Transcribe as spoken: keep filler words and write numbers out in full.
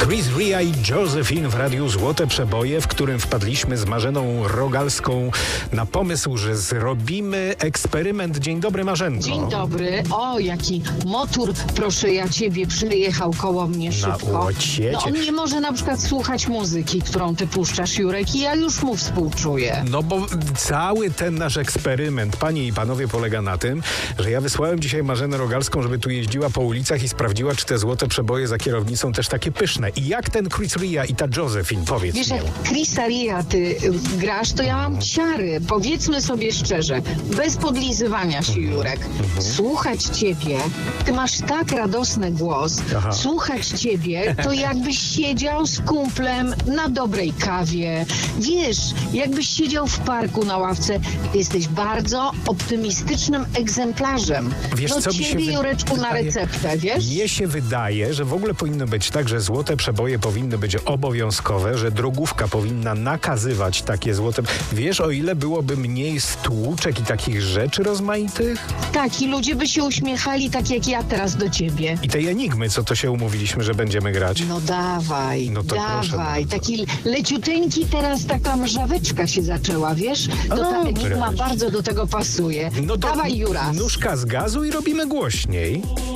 Chris Ria i Josephine w Radiu Złote Przeboje, w którym wpadliśmy z Marzeną Rogalską na pomysł, że zrobimy eksperyment. Dzień dobry, Marzenko. Dzień dobry. O, jaki motor, proszę ja ciebie, przyjechał koło mnie szybko. Na łociecie. No on nie może na przykład słuchać muzyki, którą ty puszczasz, Jurek, i ja już mu współczuję. No bo cały ten nasz eksperyment, panie i panowie, polega na tym, że ja wysłałem dzisiaj Marzenę Rogalską, żeby tu jeździła po ulicach i sprawdziła, czy te złote przeboje za kierownicą też takie pyszne. I jak ten Chris Ria i ta Josephine, powiedz Wiesz, mi. jak Chrisa Ria ty y, grasz, to ja mam ciary. Powiedzmy sobie szczerze, bez podlizywania się, Jurek. Słuchać ciebie, ty masz tak radosny głos, Aha. słuchać ciebie, to jakbyś siedział z kumplem na dobrej kawie. Wiesz, jakbyś siedział w parku na ławce. Ty jesteś bardzo optymistycznym egzemplarzem. Wiesz, no co mi się ciebie, wy- Jureczku, na wydaje? receptę, wiesz? Mnie się wydaje, że w ogóle powinno być tak, że złote przeboje powinny być obowiązkowe, że drogówka powinna nakazywać takie złote... Wiesz, o ile byłoby mniej stłuczek i takich rzeczy rozmaitych? Tak, i ludzie by się uśmiechali tak jak ja teraz do ciebie. I tej enigmy, co to się umówiliśmy, że będziemy grać. No dawaj, No to proszę dawaj. bardzo. Taki leciuteńki teraz taka mrzaweczka się zaczęła, wiesz? To ta Dobra. enigma bardzo do tego pasuje. No to Dawaj, Juras. nóżka z gazu i robimy głośniej.